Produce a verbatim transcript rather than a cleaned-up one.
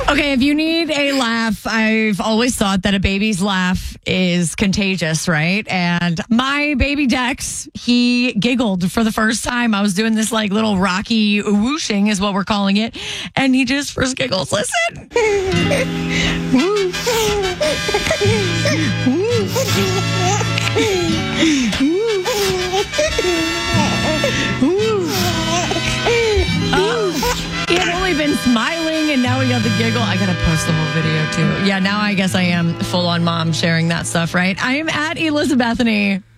Okay, if you need a laugh, I've always thought that a baby's laugh is contagious, right? And my baby Dex, he giggled for the first time. I was doing this like little Rocky whooshing is what we're calling it. And he just first giggles. Listen. He had only been smiling, and now we got the giggle. I got to post the whole video, too. Yeah, now I guess I am full-on mom sharing that stuff, right? I am at Elizabethany.